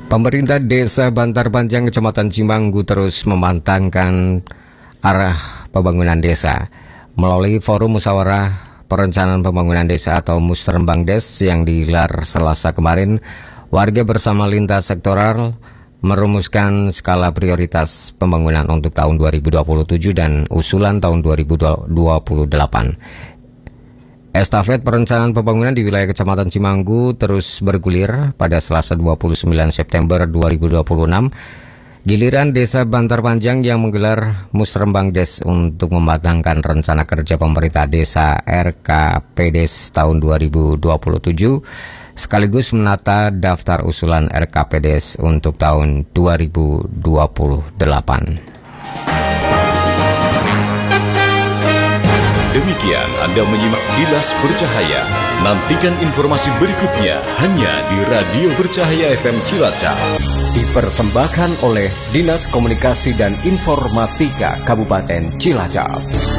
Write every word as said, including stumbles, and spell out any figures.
Pemerintah Desa Bantar Panjang, Kecamatan Cimanggu terus memantangkan arah pembangunan desa melalui Forum Musyawarah Perencanaan Pembangunan Desa atau Musrembangdes yang digelar Selasa kemarin. Warga bersama lintas sektoral merumuskan skala prioritas pembangunan untuk tahun dua ribu dua puluh tujuh dan usulan tahun dua ribu dua puluh delapan. Estafet perencanaan pembangunan di wilayah Kecamatan Cimanggu terus bergulir. Pada Selasa dua puluh sembilan September dua ribu dua puluh enam, giliran Desa Bantar Panjang yang menggelar Musrembangdes untuk mematangkan rencana kerja pemerintah desa R K P D E S tahun dua ribu dua puluh tujuh, sekaligus menata daftar usulan R K P D E S untuk tahun dua ribu dua puluh delapan. Demikian Anda menyimak Kilas Bercahaya. Nantikan informasi berikutnya hanya di Radio Bercahaya F M Cilacap. Dipersembahkan oleh Dinas Komunikasi dan Informatika Kabupaten Cilacap.